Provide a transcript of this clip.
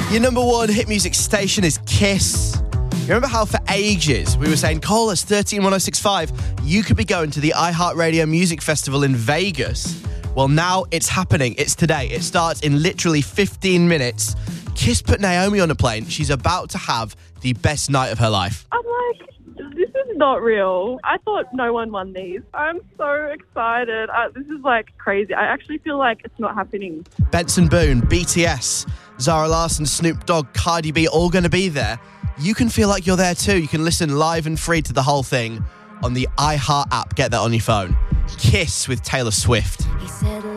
Your number one hit music station is Kiss. You remember how for ages we were saying, call us 131065. You could be going to the iHeartRadio Music Festival in Vegas. Well, now it's happening. It's today. It starts in literally 15 minutes. Kiss put Naomi on a plane. She's about to have the best night of her life. I'm like, this is not real. I thought no one won these. I'm so excited. This is like crazy. I actually feel like it's not happening. Benson Boone, BTS, Zara Larsson, Snoop Dogg, Cardi B, all going to be there. You can feel like you're there too. You can listen live and free to the whole thing on the iHeart app. Get that on your phone. Kiss with Taylor Swift. He said